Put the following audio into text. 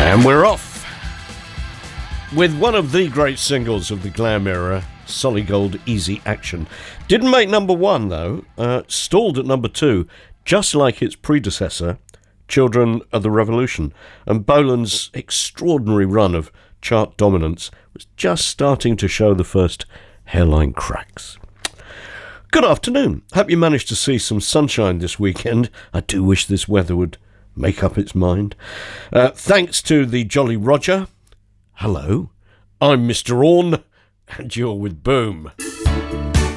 And we're off with one of the great singles of the glam era, Solid Gold, Easy Action. Didn't make number one, though. Stalled at number two, just like its predecessor, Children of the Revolution. And Bolan's extraordinary run of chart dominance was just starting to show the first hairline cracks. Good afternoon. Hope you managed to see some sunshine this weekend. I do wish this weather would make up its mind. Thanks to the Jolly Roger. Hello, I'm Mr. Orne, and you're with Boom.